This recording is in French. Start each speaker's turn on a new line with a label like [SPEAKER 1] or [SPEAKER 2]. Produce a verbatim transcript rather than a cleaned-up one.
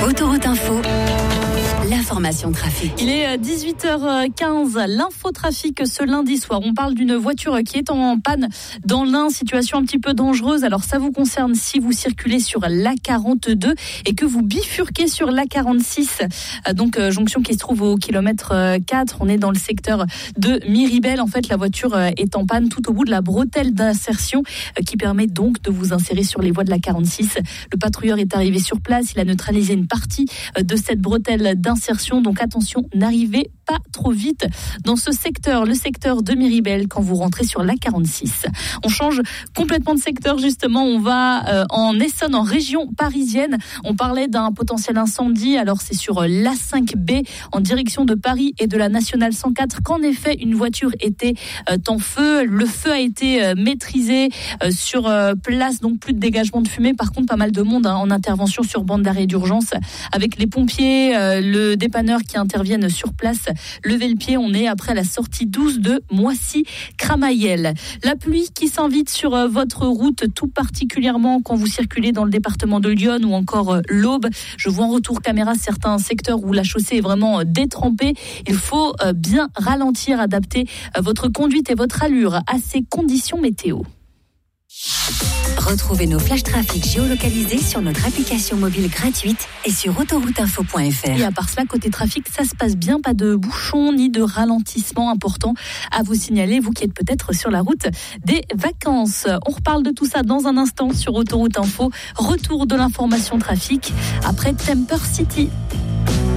[SPEAKER 1] Autoroute Info, l'information trafic.
[SPEAKER 2] Il est dix-huit heures quinze, l'infotrafic ce lundi soir. On parle d'une voiture qui est en panne dans l'Ain, situation un petit peu dangereuse. Alors ça vous concerne si vous circulez sur l'A quarante-deux et que vous bifurquez sur l'A quarante-six. Donc jonction qui se trouve au kilomètre quatre. On est dans le secteur de Miribel. En fait, la voiture est en panne tout au bout de la bretelle d'insertion qui permet donc de vous insérer sur les voies de l'A quarante-six. Le patrouilleur est arrivé sur place. Il a neutralisé une partie de cette bretelle d'insertion. Donc attention, n'arrivez pas trop vite dans ce secteur, le secteur de Miribel, quand vous rentrez sur l'A quarante-six. On change complètement de secteur, justement. On va euh, en Essonne, en région parisienne. On parlait d'un potentiel incendie. Alors c'est sur l'A cinq B en direction de Paris et de la nationale cent quatre qu'en effet une voiture était euh, en feu. Le feu a été euh, maîtrisé euh, sur euh, place, donc plus de dégagement de fumée. Par contre, pas mal de monde hein, en intervention sur bande d'arrêt d'urgence avec les pompiers, euh, le dépanneur qui interviennent sur place. Levez le pied, on est après la sortie douze de Moissy-Cramayel. La pluie qui s'invite sur euh, votre route, tout particulièrement quand vous circulez dans le département de Lyon ou encore euh, l'Aube. Je vois en retour caméra certains secteurs où la chaussée est vraiment euh, détrempée. Il faut euh, bien ralentir, adapter euh, votre conduite et votre allure à ces conditions météo.
[SPEAKER 1] Retrouvez nos flash trafic géolocalisés sur notre application mobile gratuite et sur autoroute info point f r.
[SPEAKER 2] Et à part cela, côté trafic, ça se passe bien, pas de bouchons ni de ralentissement important à vous signaler, vous qui êtes peut-être sur la route des vacances. On reparle de tout ça dans un instant sur Autoroute Info. Retour de l'information trafic après Temper City.